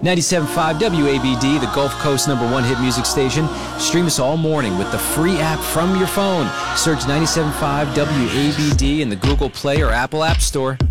97.5 WABD, the Gulf Coast #1 hit music station. Stream us all morning with the free app from your phone. Search 97.5 WABD in the Google Play or Apple App Store.